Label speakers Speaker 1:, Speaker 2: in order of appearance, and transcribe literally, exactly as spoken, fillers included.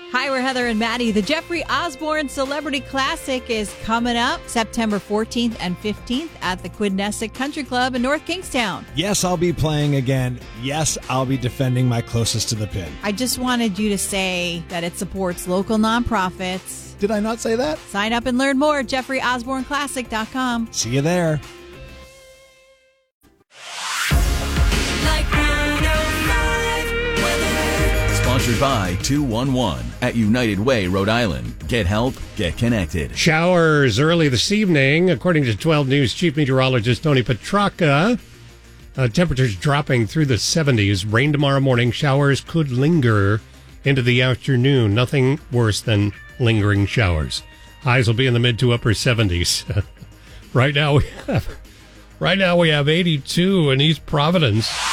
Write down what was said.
Speaker 1: Hi, we're Heather and Maddie. The Jeffrey Osborne Celebrity Classic is coming up September fourteenth and fifteenth at the Quidnessick Country Club in North Kingstown.
Speaker 2: Yes, I'll be playing again. Yes, I'll be defending my closest to the pin.
Speaker 1: I just wanted you to say that it supports local nonprofits.
Speaker 2: Did I not say that?
Speaker 1: Sign up and learn more at jeffrey osborne classic dot com.
Speaker 2: See you there.
Speaker 3: Sponsored by two one one at United Way, Rhode Island. Get help, get connected.
Speaker 4: Showers early this evening, according to twelve News Chief Meteorologist Tony Petracca. Uh, temperatures dropping through the seventies. Rain tomorrow morning. Showers could linger into the afternoon. Nothing worse than lingering showers. Highs will be in the mid to upper seventies. right now we have, right now we have eighty-two in East Providence.